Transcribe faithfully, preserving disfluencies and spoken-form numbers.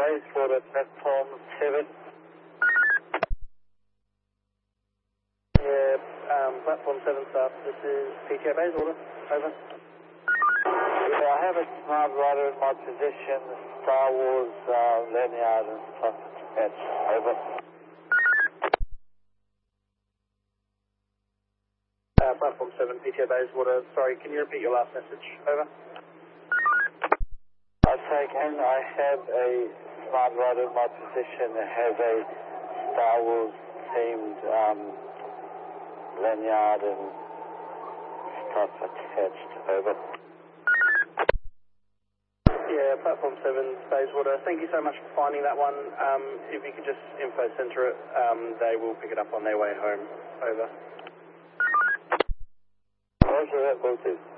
Bayswater, platform seven. Yeah, um, platform seven staff, this is P T O Bayswater, over. Yeah, I have a smart rider in my possession, Star Wars, uh, lanyard and stuff attached, over. Uh, platform seven, P T O Bayswater, sorry, can you repeat your last message, over? I say again, I have a smart rider in my possession that has a Star Wars themed um, lanyard and stuff attached, over. Yeah, platform seven, Bayswater, thank you so much for finding that one. Um, if you could just info center it, um, they will pick it up on their way home, over. Roger that, will do.